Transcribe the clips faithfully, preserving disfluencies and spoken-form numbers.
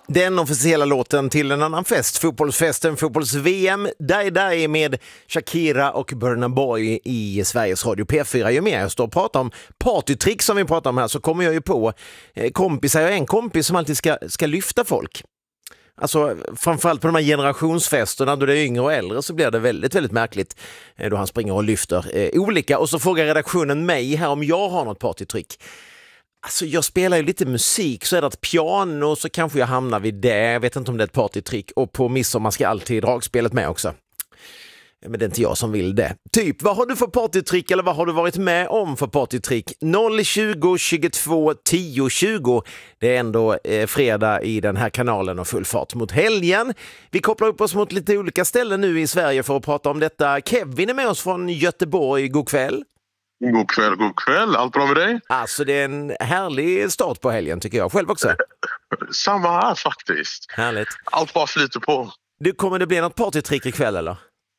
Den officiella låten till en annan fest, fotbollsfesten, fotbolls-V M, Die Die med Shakira och Burna Boy i Sveriges Radio P fyra. Ju mer jag står och pratar om partytrick som vi pratar om här så kommer jag ju på eh, kompisar. Jag är en kompis som alltid ska, ska lyfta folk. Alltså framförallt på de här generationsfesterna då det är yngre och äldre så blir det väldigt, väldigt märkligt eh, då han springer och lyfter eh, olika. Och så frågar redaktionen mig här om jag har något partytrick. Alltså jag spelar ju lite musik, så är det ett piano så kanske jag hamnar vid det. Jag vet inte om det är ett partytrick. Och på midsommar ska alltid dragspelet med också. Men det är inte jag som vill det. Typ, vad har du för partytrick eller vad har du varit med om för partytrick? noll tjugo tjugotvå tio tjugo. Det är ändå eh, fredag i den här kanalen och full fart mot helgen. Vi kopplar upp oss mot lite olika ställen nu i Sverige för att prata om detta. Kevin är med oss från Göteborg. God kväll. God kväll, god kväll. Allt bra med dig? Alltså det är en härlig start på helgen tycker jag. Själv också. Samma här faktiskt. Härligt. Allt bara flyter på. Du, kommer det bli något partytrick ikväll eller?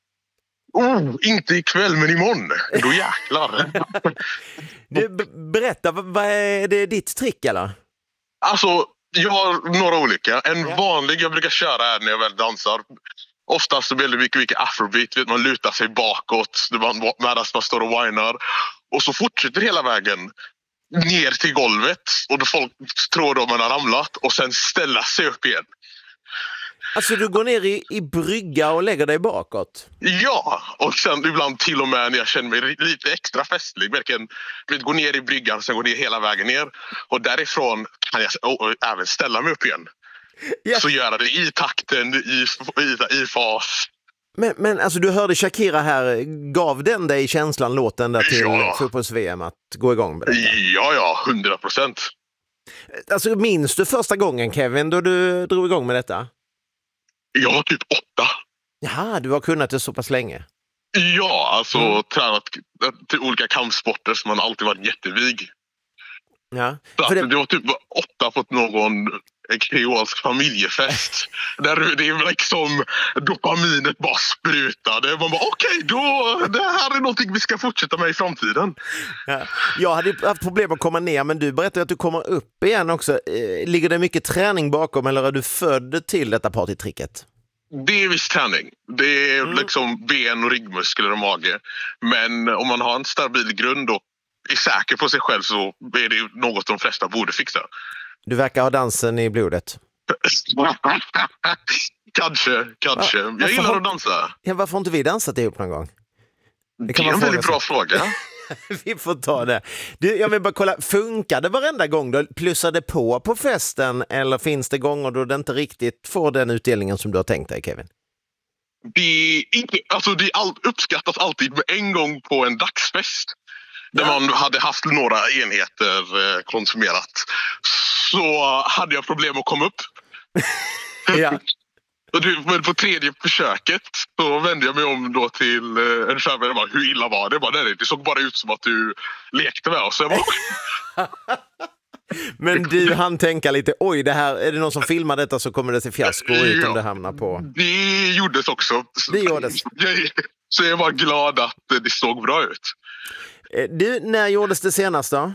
Oh, inte ikväll men imorgon. Då jäklar. Du, b- berätta, vad, vad är det ditt trick eller? Alltså, jag har några olika. En Ja. vanlig jag brukar köra är när jag väl dansar. Oftast så blir det mycket, mycket afrobeat. Vet, man lutar sig bakåt medan man står och whinar. Och så fortsätter hela vägen ner till golvet. Och då folk tror att man har ramlat. Och sen ställa sig upp igen. Alltså du går ner i, i brygga och lägger dig bakåt? Ja, och sen ibland till och med när jag känner mig lite extra festlig. Verkligen vet, gå ner i bryggan, sen gå ner hela vägen ner. Och därifrån kan jag oh, oh, även ställa mig upp igen. Ja. Så göra det i takten, i, i, i fas. Men, men alltså du hörde Shakira här, gav den dig känslan, låten där till Ja. fotbolls-V M att gå igång med det? Ja, ja, hundra procent. Alltså minns du första gången Kevin då du drog igång med detta? Jag var typ åtta. Jaha, du har kunnat det så pass länge. Ja, alltså Mm. tränat till olika kampsporter som man alltid varit jättevig. Ja. Så För det... det, det var typ åtta på någon kreolsk familjefest. Där det är liksom dopaminet bara sprutade. Man bara okej, okay, då det här är någonting vi ska fortsätta med i framtiden. ja. Jag hade ju haft problem att komma ner, men du berättade att du kommer upp igen också. Eh, Ligger det mycket träning bakom eller är du född till detta partytricket? Det är viss träning. Det är Mm. liksom ben och ryggmuskler och mage. Men om man har en stabil grund och är säker på sig själv så är det något de flesta borde fixa. Du verkar ha dansen i blodet. kanske, kanske. Ja, Jag varför gillar har- att dansa. Ja, varför har inte vi dansat ihop någon gång? Det, kan är man en fråga väldigt sig. bra fråga. Vi får ta det. Du, jag vill bara kolla, funkar det varenda gång då? Plussar det på på festen eller finns det gånger då det inte riktigt får den utdelningen som du har tänkt dig, Kevin? Det är, inte, alltså det är all, uppskattas alltid med en gång på en dagsfest. Där Ja. man hade haft några enheter eh, konsumerat. Så hade jag problem att komma upp. Ja. Och du, men på tredje försöket så vände jag mig om då till eh, en skärm och bara, hur illa var det? Jag bara, nej, det såg bara ut som att du lekte med oss. Så jag bara, Men du hann tänka lite, oj, det här, är det någon som filmar detta så kommer det se fiasko ut om Ja. det hamnar på. det gjordes också. Det gjordes. Så jag var glad att det såg bra ut. Eh, Du, när gjordes det senast då?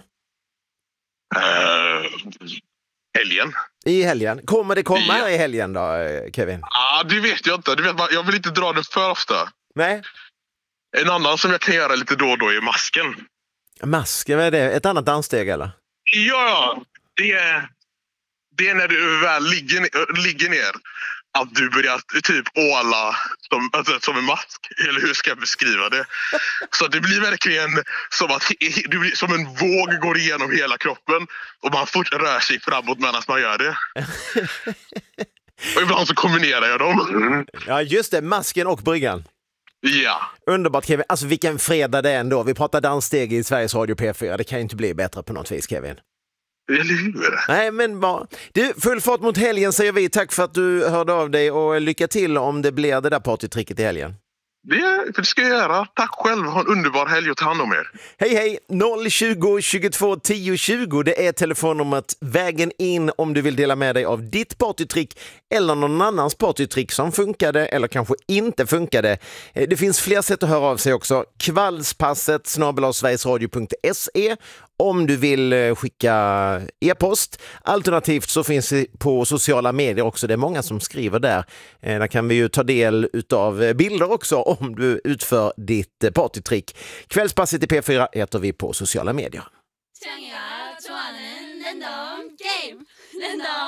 Uh, helgen? I helgen. Kommer det komma Ja. här i helgen då, eh, Kevin? Ah, det vet jag inte. Du vet, jag vill inte dra det för ofta. Nej. En annan som jag kan göra lite då och då är masken. Masken, vad är det? Ett annat danssteg eller? Ja, det är, det är när du väl ligger, ner- ligger ner. Att du börjar typ åla som, alltså, som en mask. Eller hur ska jag beskriva det? Så det blir verkligen som att he- du blir, som en våg går igenom hela kroppen. Och man fort rör sig framåt medan man gör det. Och ibland så kombinerar jag dem. Ja, just det. Masken och bryggan. Ja. Underbart, Kevin. Alltså vilken fredag det är ändå. Vi pratar danssteg i Sveriges Radio P fyra. Det kan ju inte bli bättre på något vis, Kevin. Eller hur? Nej, men bara... Du, full fart mot helgen säger vi. Tack för att du hörde av dig och lycka till om det blir det där partytricket i helgen. Det, det ska jag göra. Tack själv. Ha en underbar helg och ta hand om er. Hej hej, noll tjugo tjugotvå tio tjugo, det är telefonnumret vägen in om du vill dela med dig av ditt partytrick eller någon annans partytrick som funkade eller kanske inte funkade. Det finns fler sätt att höra av sig också. Kvällspasset snabel-a sverigesradio punkt se om du vill eh, skicka e-post. Alternativt så finns det på sociala medier också. Det är många som skriver där. Eh, där kan vi ju ta del utav bilder också om du utför ditt eh, partytrick. Kvällspasset i P fyra heter vi på sociala medier. 창이가 좋아하는 랜덤 게임 랜덤